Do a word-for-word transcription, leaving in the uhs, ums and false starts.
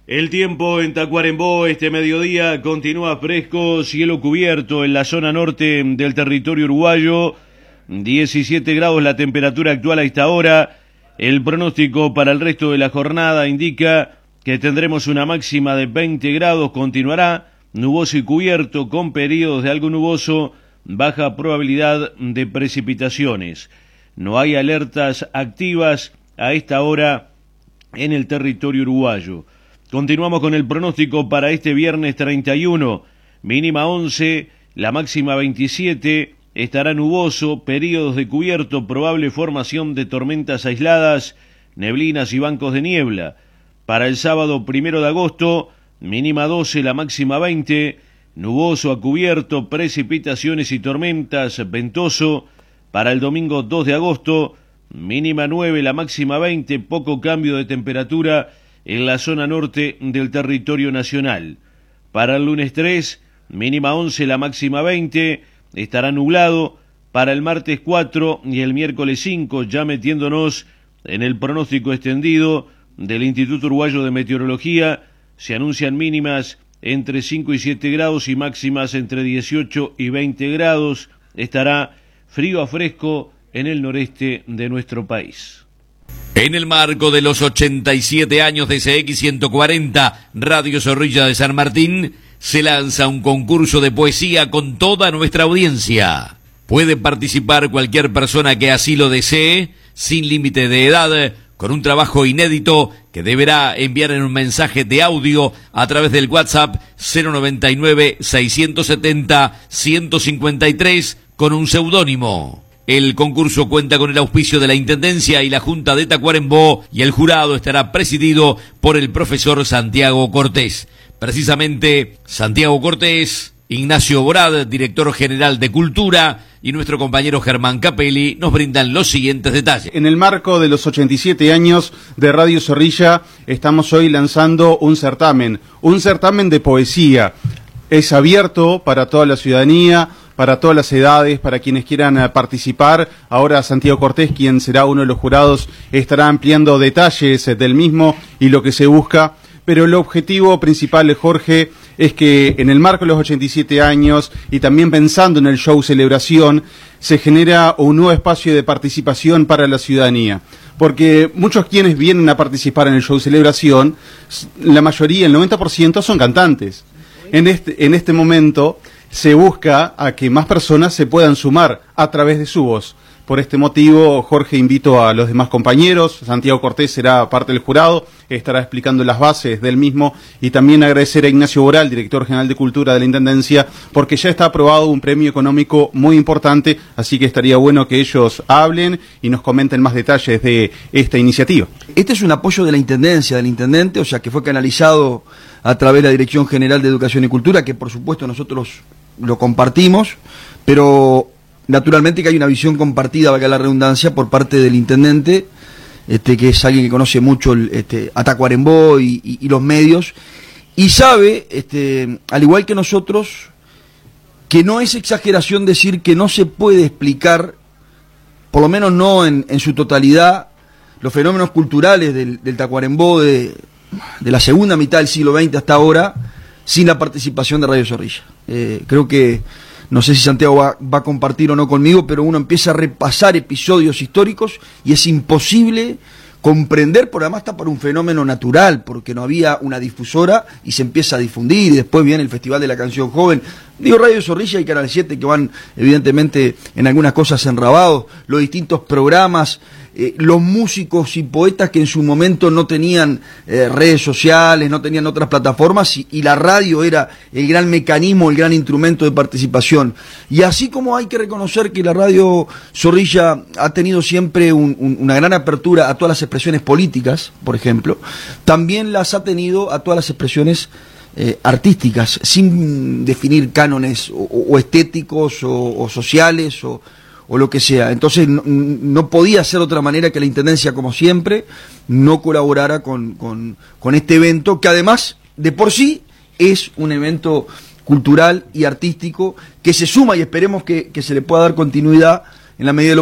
El tiempo en Tacuarembó este mediodía continúa fresco, cielo cubierto en la zona norte del territorio uruguayo, diecisiete grados la temperatura actual a esta hora. El pronóstico para el resto de la jornada indica que tendremos una máxima de veinte grados, continuará nuboso y cubierto con periodos de algo nuboso, baja probabilidad de precipitaciones. No hay alertas activas a esta hora en el territorio uruguayo. Continuamos con el pronóstico para este viernes treinta y uno, mínima once, la máxima veintisiete, estará nuboso, periodos de cubierto, probable formación de tormentas aisladas, neblinas y bancos de niebla. Para el sábado primero de agosto, mínima doce, la máxima veinte, nuboso a cubierto, precipitaciones y tormentas, ventoso. Para el domingo dos de agosto, mínima nueve, la máxima veinte, poco cambio de temperatura en la zona norte del territorio nacional. Para el lunes tres, mínima once, la máxima veinte, estará nublado. Para el martes cuatro y el miércoles cinco, ya metiéndonos en el pronóstico extendido del Instituto Uruguayo de Meteorología, se anuncian mínimas entre cinco y siete grados y máximas entre dieciocho y veinte grados. Estará frío a fresco en el noreste de nuestro país. En el marco de los ochenta y siete años de C X ciento cuarenta, Radio Zorrilla de San Martín, se lanza un concurso de poesía con toda nuestra audiencia. Puede participar cualquier persona que así lo desee, sin límite de edad, con un trabajo inédito que deberá enviar en un mensaje de audio a través del WhatsApp cero noventa y nueve, seiscientos setenta, ciento cincuenta y tres con un seudónimo. El concurso cuenta con el auspicio de la Intendencia y la Junta de Tacuarembó y el jurado estará presidido por el profesor Santiago Cortés. Precisamente Santiago Cortés, Ignacio Borad, director general de Cultura, y nuestro compañero Germán Capelli nos brindan los siguientes detalles. En el marco de los ochenta y siete años de Radio Zorrilla, estamos hoy lanzando un certamen, un certamen de poesía. Es abierto para toda la ciudadanía, para todas las edades, para quienes quieran uh, participar. Ahora Santiago Cortés, quien será uno de los jurados, estará ampliando detalles uh, del mismo y lo que se busca. Pero el objetivo principal, Jorge, es que en el marco de los ochenta y siete años y también pensando en el show Celebración, se genera un nuevo espacio de participación para la ciudadanía. Porque muchos quienes vienen a participar en el show Celebración, la mayoría, el noventa por ciento, son cantantes. En este, en este momento se busca a que más personas se puedan sumar a través de su voz. Por este motivo, Jorge, invito a los demás compañeros. Santiago Cortés será parte del jurado, estará explicando las bases del mismo, y también agradecer a Ignacio Boral, director general de Cultura de la Intendencia, porque ya está aprobado un premio económico muy importante, así que estaría bueno que ellos hablen y nos comenten más detalles de esta iniciativa. Este es un apoyo de la Intendencia, del Intendente, o sea que fue canalizado a través de la Dirección General de Educación y Cultura, que por supuesto nosotros lo compartimos, pero naturalmente que hay una visión compartida, valga la redundancia, por parte del intendente, este, que es alguien que conoce mucho el, este, a Tacuarembó y, y, y los medios, y sabe, este, al igual que nosotros, que no es exageración decir que no se puede explicar, por lo menos no en, en su totalidad, los fenómenos culturales del, del Tacuarembó de, de la segunda mitad del siglo veinte hasta ahora, sin la participación de Radio Zorrilla. Eh, creo que, no sé si Santiago va, va a compartir o no conmigo, pero uno empieza a repasar episodios históricos y es imposible comprender, por además está por un fenómeno natural, porque no había una difusora y se empieza a difundir, y después viene el Festival de la Canción Joven. Digo, Radio Zorrilla y Canal siete, que van evidentemente en algunas cosas enrabados, los distintos programas, eh, los músicos y poetas que en su momento no tenían eh, redes sociales, no tenían otras plataformas, y, y la radio era el gran mecanismo, el gran instrumento de participación. Y así como hay que reconocer que la Radio Zorrilla ha tenido siempre un, un, una gran apertura a todas las expresiones políticas, por ejemplo, también las ha tenido a todas las expresiones Eh, artísticas, sin definir cánones o, o estéticos o, o sociales o, o lo que sea. Entonces no, no podía ser de otra manera que la Intendencia, como siempre, no colaborara con, con, con este evento, que además de por sí es un evento cultural y artístico que se suma, y esperemos que, que se le pueda dar continuidad en la medida de lo